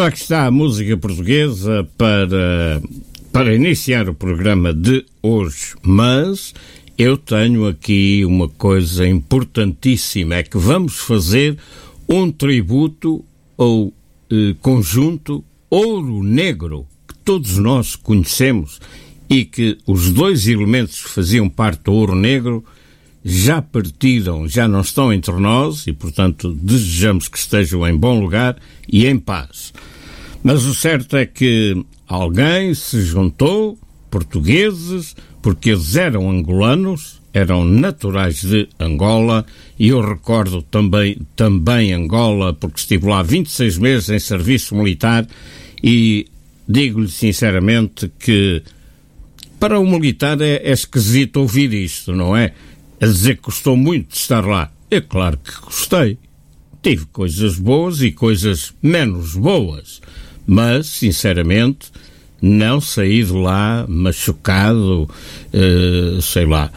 Ora, aqui está a música portuguesa para iniciar o programa de hoje, mas eu tenho aqui uma coisa importantíssima, é que vamos fazer um tributo ao conjunto Ouro Negro, que todos nós conhecemos e que os dois elementos que faziam parte do Ouro Negro já partiram, já não estão entre nós e, portanto, desejamos que estejam em bom lugar e em paz. Mas o certo é que alguém se juntou, portugueses, porque eles eram angolanos, eram naturais de Angola, e eu recordo também Angola, porque estive lá 26 meses em serviço militar, e digo-lhe sinceramente que para o militar é esquisito ouvir isto, não é? A dizer que gostou muito de estar lá. É claro que gostei. Tive coisas boas e coisas menos boas. Mas, sinceramente, não saí de lá machucado, sei lá.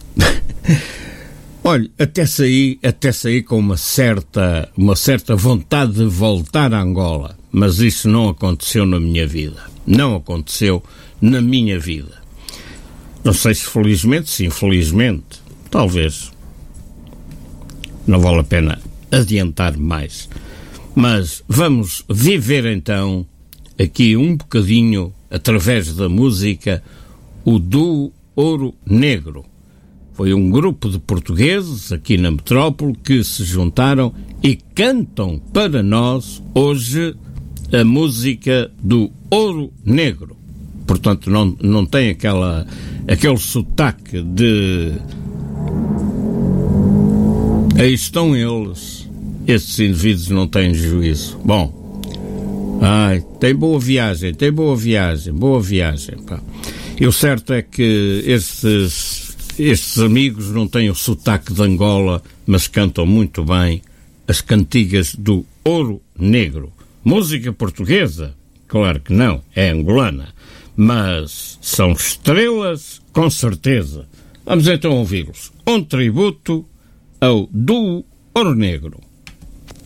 Olha, até saí com uma certa vontade de voltar a Angola. Mas isso não aconteceu na minha vida. Não aconteceu na minha vida. Não sei se felizmente, se infelizmente. Talvez. Não vale a pena adiantar mais. Mas vamos viver então aqui um bocadinho, através da música, o Duo Ouro Negro. Foi um grupo de portugueses aqui na metrópole que se juntaram e cantam para nós hoje a música do Ouro Negro. Portanto, não tem aquele sotaque de... Aí estão eles. Estes indivíduos não têm juízo. Bom, tem boa viagem, pá. E o certo é que estes amigos não têm o sotaque de Angola, mas cantam muito bem as cantigas do Ouro Negro. Música portuguesa? Claro que não, é angolana. Mas são estrelas, com certeza. Vamos então ouvi-los. Um tributo ao Duo Ouro Negro.